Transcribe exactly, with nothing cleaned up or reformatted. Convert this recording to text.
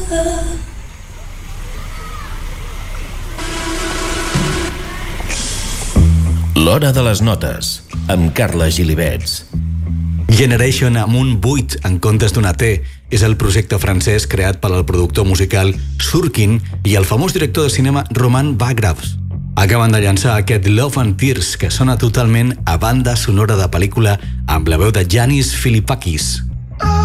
L'Hora de les Notes, amb Carla Gilibets. Generation amb un vuit en comptes d'una T és el projecte francès creat per al productor musical Surkin i el famós director de cinema Roman Bagravs. Acaben de llançar aquest Love and Tears que sona totalment a banda sonora de pel·lícula amb la veu de Yanis Philippakis.